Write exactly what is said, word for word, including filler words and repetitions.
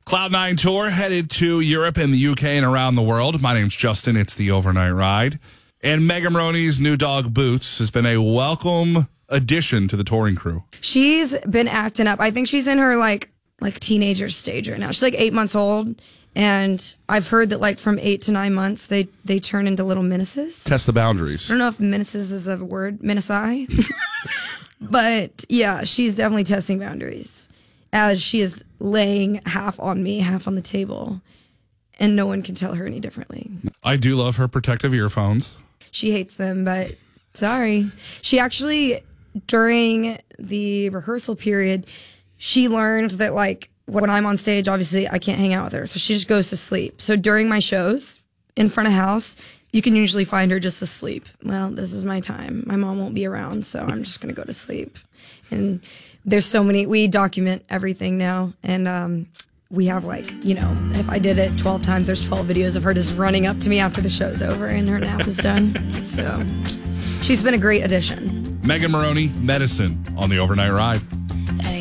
Cloud nine Tour headed to Europe and the U K and around the world. My name's Justin. It's the Overnight Ride. And Megan Moroney's new dog, Boots, has been a welcome addition to the touring crew. She's been acting up. I think she's in her, like, like teenager stage right now. She's, like, eight months old. And I've heard that, like, from eight to nine months, they, they turn into little menaces. Test the boundaries. I don't know if menaces is a word. Menaci. But, yeah, she's definitely testing boundaries. As she is laying half on me, half on the table. And no one can tell her any differently. I do love her protective earphones. She hates them, but sorry. She actually, during the rehearsal period, she learned that, like, when I'm on stage, obviously, I can't hang out with her. So she just goes to sleep. So during my shows, in front of house, you can usually find her just asleep. Well, this is my time. My mom won't be around, so I'm just going to go to sleep. And there's so many, we document everything now. And um, we have, like, you know, if I did it twelve times, there's twelve videos of her just running up to me after the show's over and her nap is done. So she's been a great addition. Megan Moroney, Medicine on the Overnight Ride.